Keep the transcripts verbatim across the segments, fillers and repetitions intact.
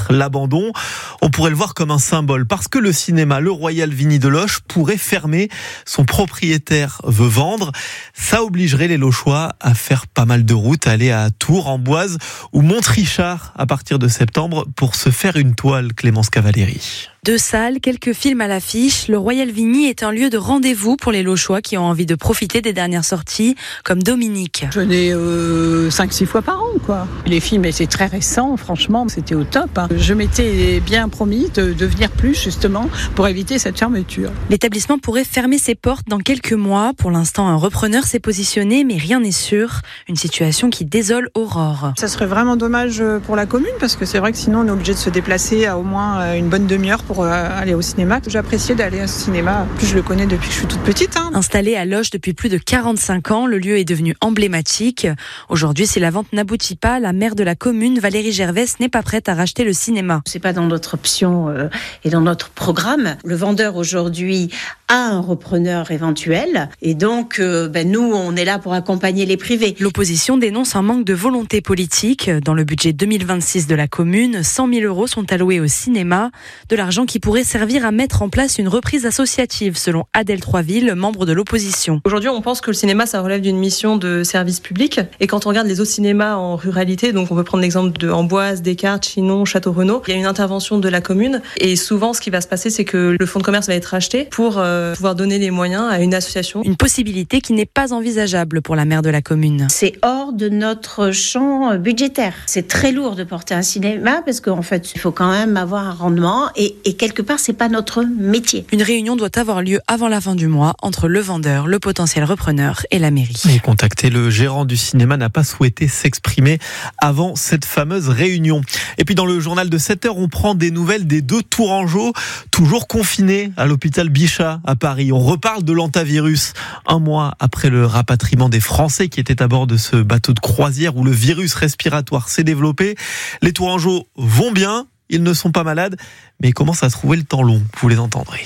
peut-être l'abandon. On pourrait le voir comme un symbole parce que le cinéma, le Royal Vigny de Loches, pourrait fermer. Son propriétaire veut vendre. Ça obligerait les Lochois à faire pas mal de routes, à aller à Tours, Amboise ou Montrichard à partir de septembre pour se faire une toile, Clémence Cavalieri. Deux salles, quelques films à l'affiche. Le Royal Vigny est un lieu de rendez-vous pour les Lochois qui ont envie de profiter des dernières sorties, comme Dominique. Je venais euh, cinq six fois par an, quoi. Les films étaient très récents, franchement, c'était au top. Hein. Je m'étais bien promis de, de venir plus, justement, pour éviter cette fermeture. L'établissement pourrait fermer ses portes dans quelques mois. Pour l'instant, un repreneur s'est positionné, mais rien n'est sûr. Une situation qui désole Aurore. Ça serait vraiment dommage pour la commune, parce que c'est vrai que sinon, on est obligé de se déplacer à au moins une bonne demi-heure pour aller au cinéma. J'appréciais d'aller au cinéma. En plus, je le connais depuis que je suis toute petite. Hein. Installé à Loches depuis plus de quarante-cinq ans, le lieu est devenu emblématique. Aujourd'hui, si la vente n'aboutit pas, la maire de la commune, Valérie Gervais, n'est pas prête à racheter le cinéma. C'est pas dans notre option euh, et dans notre programme. Le vendeur aujourd'hui a un repreneur éventuel et donc euh, ben, nous, on est là pour accompagner les privés. L'opposition dénonce un manque de volonté politique. Dans le budget deux mille vingt-six de la commune, cent mille euros sont alloués au cinéma, de l'argent qui pourrait servir à mettre en place une reprise associative, selon Adèle Troisville, membre de l'opposition. Aujourd'hui, on pense que le cinéma, ça relève d'une mission de service public. Et quand on regarde les autres cinémas en ruralité, donc on peut prendre l'exemple de Amboise, Descartes, Chinon, Château-Renaud, il y a une intervention de la commune. Et souvent, ce qui va se passer, c'est que le fonds de commerce va être racheté pour euh, pouvoir donner les moyens à une association. Une possibilité qui n'est pas envisageable pour la maire de la commune. C'est hors de notre champ budgétaire. C'est très lourd de porter un cinéma parce qu'en fait, il faut quand même avoir un rendement et, et quelque part, c'est pas notre métier. Une réunion doit avoir lieu avant la fin du mois entre le vendeur, le potentiel repreneur et la mairie. Et contacté, le gérant du cinéma n'a pas souhaité s'exprimer avant cette fameuse réunion. Et puis dans le journal de sept heures, on prend des nouvelles des deux Tourangeaux, toujours confinés à l'hôpital Bichat à Paris. On reparle de l'hantavirus un mois après le rapatriement des Français qui étaient à bord de ce bateau de croisière où le virus respiratoire s'est développé. Les Tourangeaux vont bien. Ils ne sont pas malades, mais ils commencent à trouver le temps long. Vous les entendrez.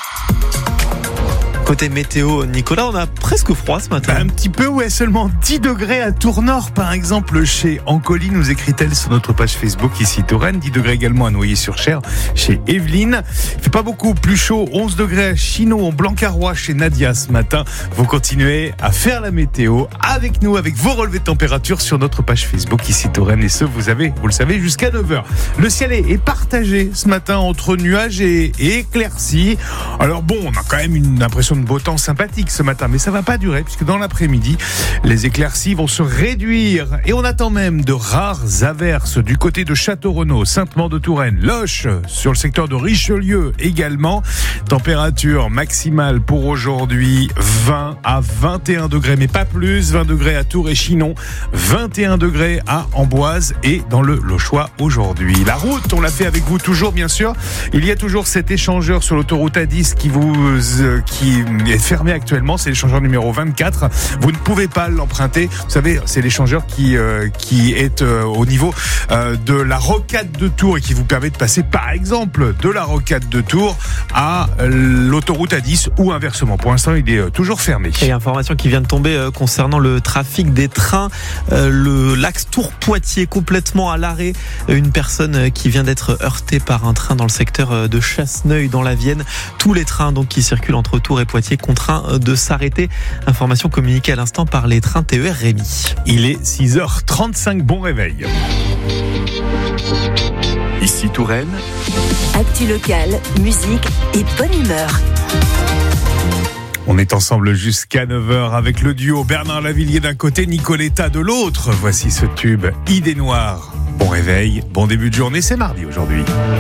Côté météo, Nicolas, on a presque froid ce matin. Un petit peu, ouais, seulement dix degrés à Tournord, par exemple, chez Ancoli, nous écrit-elle sur notre page Facebook, ici Touraine. dix degrés également à Noyer-sur-Cher, chez Evelyne. Il fait pas beaucoup plus chaud, onze degrés à Chinon, en Blancarois, chez Nadia ce matin. Vous continuez à faire la météo avec nous, avec vos relevés de température sur notre page Facebook, ici Touraine. Et ce, vous avez, vous le savez, jusqu'à neuf heures. Le ciel est partagé ce matin entre nuages et, et éclaircies. Alors bon, on a quand même une impression de beau temps sympathique ce matin, mais ça va pas durer puisque dans l'après-midi, les éclaircies vont se réduire et on attend même de rares averses du côté de Château-Renaud, Sainte-Maure-de-Touraine, Loches, sur le secteur de Richelieu également. Température maximale pour aujourd'hui vingt à vingt et un degrés, mais pas plus. vingt degrés à Tours et Chinon, vingt et un degrés à Amboise et dans le Lochois aujourd'hui. La route, on l'a fait avec vous toujours bien sûr. Il y a toujours cet échangeur sur l'autoroute A dix qui vous euh, qui est fermé actuellement, c'est l'échangeur numéro vingt-quatre. Vous ne pouvez pas l'emprunter. Vous savez, c'est l'échangeur qui euh, qui est euh, au niveau euh, de la rocade de Tours et qui vous permet de passer par exemple de la rocade de Tours à l'autoroute A dix ou inversement. Pour l'instant, il est euh, toujours fermé. Et information qui vient de tomber euh, concernant le trafic des trains, euh, le l'axe Tours-Poitiers complètement à l'arrêt. Une personne euh, qui vient d'être heurtée par un train dans le secteur euh, de Chasseneuil dans la Vienne. Tous les trains donc qui circulent entre Tours et Poitiers contraint de s'arrêter. Information communiquée à l'instant par les trains T E R Rémi. Il est six heures trente-cinq, bon réveil. Ici Touraine. Actu locale, musique et bonne humeur. On est ensemble jusqu'à neuf heures avec le duo Bernard Lavillier d'un côté, Nicoletta de l'autre. Voici ce tube Idée Noire. Bon réveil, bon début de journée, c'est mardi aujourd'hui.